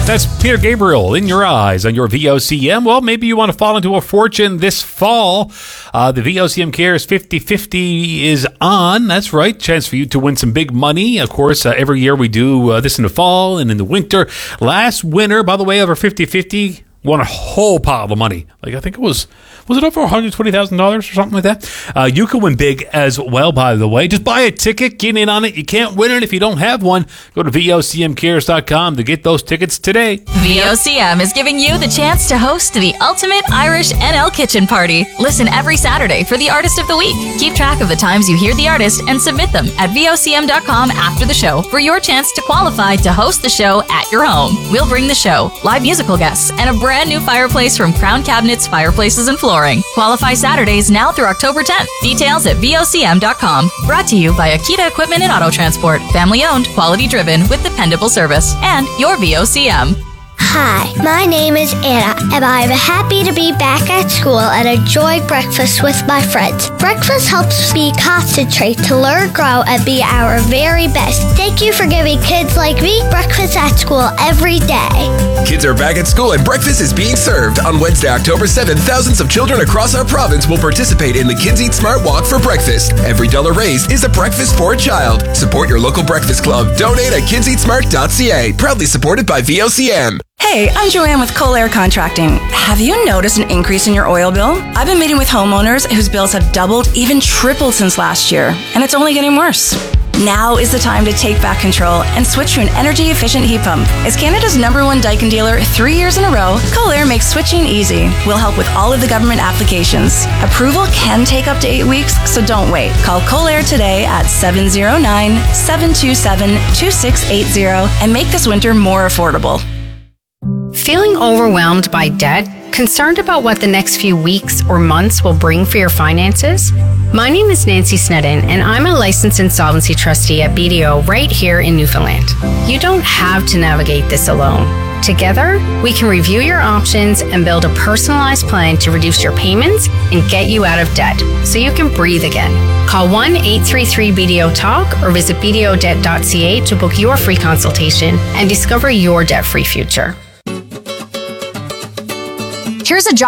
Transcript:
That's Peter Gabriel, In Your Eyes, on your VOCM. Well, maybe you want to fall into a fortune this fall. The VOCM Cares 50/50 is on. That's right. Chance for you to win some big money. Of course, every year we do this in the fall and in the winter. Last winner, by the way, of our 50/50 won a whole pile of money. Like, I think it was it over $120,000 or something like that? You can win big as well, by the way. Just buy a ticket, get in on it. You can't win it if you don't have one. Go to VOCMcares.com to get those tickets today. VOCM is giving you the chance to host the Ultimate Irish NL Kitchen Party. Listen every Saturday for the Artist of the Week. Keep track of the times you hear the artist and submit them at VOCM.com after the show for your chance to qualify to host the show at your home. We'll bring the show, live musical guests, and a brand new fireplace from Crown Cabinets, Fireplaces, and Flooring. Qualify Saturdays now through October 10th. Details at VOCM.com. Brought to you by Akita Equipment and Auto Transport. Family owned, quality driven, with dependable service. And your VOCM. Hi, my name is Anna, and I'm happy to be back at school and enjoy breakfast with my friends. Breakfast helps me concentrate, to learn, grow, and be our very best. Thank you for giving kids like me breakfast at school every day. Kids are back at school and breakfast is being served. On Wednesday, October 7th, thousands of children across our province will participate in the Kids Eat Smart Walk for breakfast. Every dollar raised is a breakfast for a child. Support your local breakfast club. Donate at kidseatsmart.ca. Proudly supported by VOCM. Hey, I'm Joanne with Colair Contracting. Have you noticed an increase in your oil bill? I've been meeting with homeowners whose bills have doubled, even tripled since last year, and it's only getting worse. Now is the time to take back control and switch to an energy-efficient heat pump. As Canada's #1 Daikin dealer 3 years in a row, Colair makes switching easy. We'll help with all of the government applications. Approval can take up to 8 weeks, so don't wait. Call Colair today at 709-727-2680 and make this winter more affordable. Feeling overwhelmed by debt? Concerned about what the next few weeks or months will bring for your finances? My name is Nancy Snedden, and I'm a licensed insolvency trustee at BDO right here in Newfoundland. You don't have to navigate this alone. Together, we can review your options and build a personalized plan to reduce your payments and get you out of debt so you can breathe again. Call 1-833-BDO-TALK or visit bdodebt.ca to book your free consultation and discover your debt-free future. Here's a job